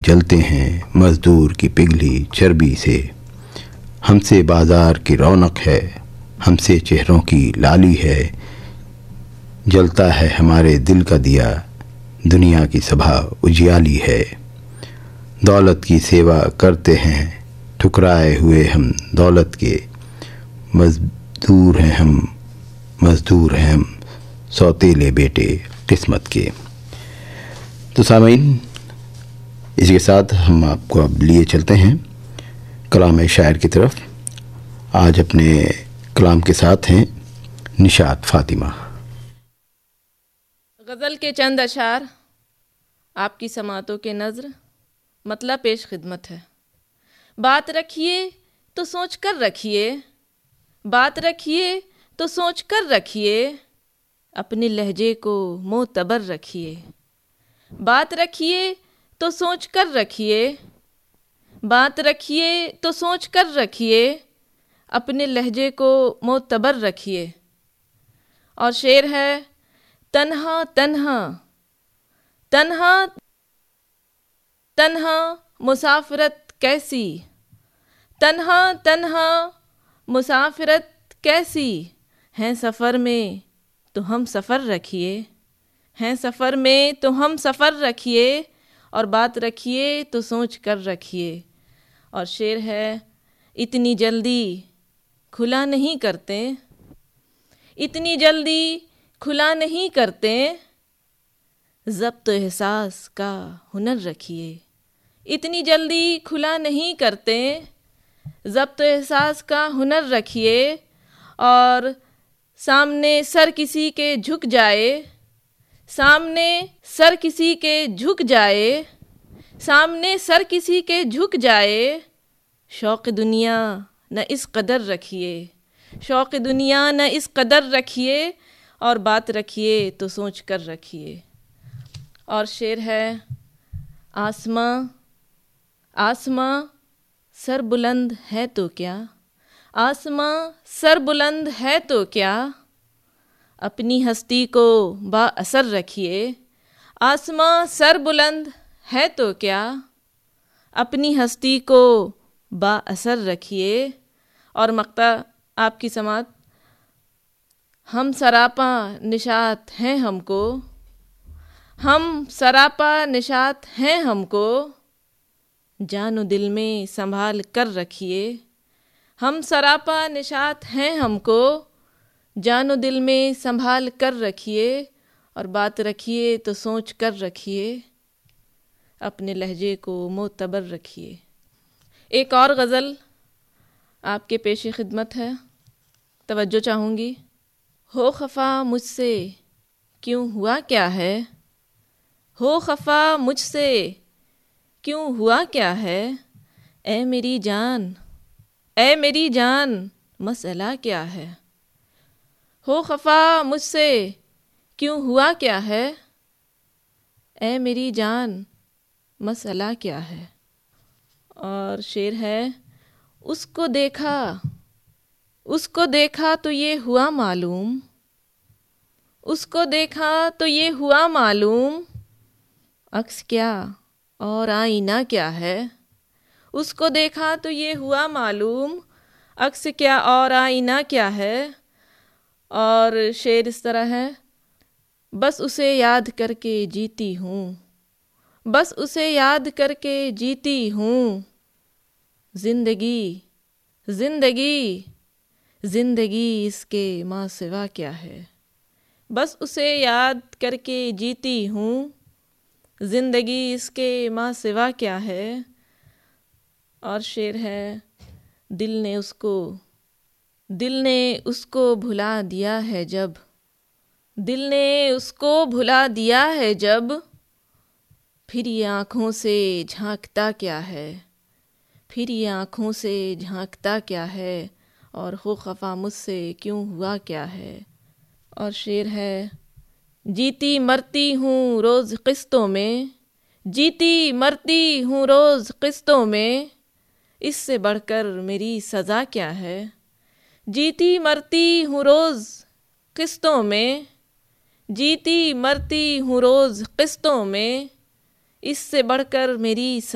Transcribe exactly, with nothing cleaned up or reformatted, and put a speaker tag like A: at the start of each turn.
A: جلتے ہیں مزدور کی پگھلی چربی سے، ہم سے بازار کی رونق ہے، ہم سے چہروں کی لالی ہے، جلتا ہے ہمارے دل کا دیا، دنیا کی صبح اجیالی ہے، دولت کی سیوا کرتے ہیں ٹھکرائے ہوئے ہم دولت کے، مزدور ہیں ہم مزدور ہیں ہم سوتیلے بیٹے قسمت کے۔ تو سامعین، اسی کے ساتھ ہم آپ کو اب لیے چلتے ہیں کلام شاعر کی طرف۔ آج اپنے کلام کے ساتھ ہیں نشاط فاطمہ۔
B: غزل کے چند اشعار آپ کی سماعتوں کے نظر مطلب پیش خدمت ہے۔ بات رکھیے تو سوچ کر رکھیے، بات رکھیے تو سوچ کر رکھیے، اپنے لہجے کو معتبر رکھیے، بات رکھیے تو سوچ کر رکھیے، بات رکھیے تو سوچ کر رکھیے، اپنے لہجے کو معتبر رکھیے۔ اور شعر ہے: تنہا تنہا تنہا تنہا مسافرت کیسی، تنہا تنہا مسافرت کیسی، ہیں سفر میں تو ہم سفر رکھیے، ہیں سفر میں تو ہم سفر رکھیے، اور بات رکھیے تو سوچ کر رکھیے۔ اور شعر ہے: اتنی جلدی کھلا نہیں کرتے، اتنی جلدی کھلا نہیں کرتے، ضبط و احساس کا ہنر رکھیے، اتنی جلدی کھلا نہیں کرتے، ضبط و احساس کا ہنر رکھیے۔ اور سامنے سر کسی کے جھک جائے، سامنے سر کسی کے جھک جائے، سامنے سر کسی کے جھک جائے، شوق دنیا نہ اس قدر رکھیے، شوق دنیا نہ اس قدر رکھیے، اور بات رکھیے تو سوچ کر رکھیے۔ اور شعر ہے: آسماں آسماں سر بلند ہے تو کیا، آسماں سر بلند ہے تو کیا، اپنی ہستی کو با اثر رکھیے، آسماں سر بلند ہے تو کیا، اپنی ہستی کو با اثر رکھیے۔ اور مقطع آپ کی سماعت: ہم سراپاں نشاط ہیں ہم کو، ہم سراپاں نشاط ہیں ہم کو، جان و دل میں سنبھال کر رکھیے، ہم سراپاں نشاط ہیں ہم کو، جان و دل میں سنبھال کر رکھیے، اور بات رکھیے تو سوچ کر رکھیے، اپنے لہجے کو معتبر رکھیے۔ ایک اور غزل آپ کے پیش خدمت ہے، توجہ چاہوں گی۔ ہو خفا مجھ سے کیوں ہوا کیا ہے، ہو خفا مجھ سے کیوں ہوا کیا ہے، اے میری جان اے میری جان مسئلہ کیا ہے، ہو خفا مجھ سے کیوں ہوا کیا ہے، اے میری جان مسئلہ کیا ہے۔ اور شعر ہے: اس کو دیکھا اس کو دیکھا تو یہ ہوا معلوم، اس کو دیکھا تو یہ ہوا معلوم، عکس کیا اور آئینہ کیا ہے، اس کو دیکھا تو یہ ہوا معلوم، عکس کیا اور آئینہ کیا ہے۔ اور شعر اس طرح ہے: بس اسے یاد کر کے جیتی ہوں، بس اسے یاد کر کے جیتی ہوں، زندگی زندگی زندگی اس کے ماں سوا کیا ہے، بس اسے یاد کر کے جیتی ہوں، زندگی اس کے ماں سوا کیا ہے۔ اور شعر ہے: دل نے اس کو دل نے اس کو بھلا دیا ہے جب، دل نے اس کو بھلا دیا ہے جب، پھر یہ آنکھوں سے جھانکتا کیا ہے، پھر یہ آنکھوں سے جھانکتا کیا ہے، اور ہو خفا مجھ سے کیوں ہوا کیا ہے۔ اور شعر ہے: جیتی مرتی ہوں روز قسطوں میں، جیتی مرتی ہوں روز قسطوں میں، اس سے بڑھ کر میری سزا کیا ہے، جیتی مرتی ہوں روز قسطوں میں، جیتی مرتی ہوں روز قسطوں میں، اس سے بڑھ کر میری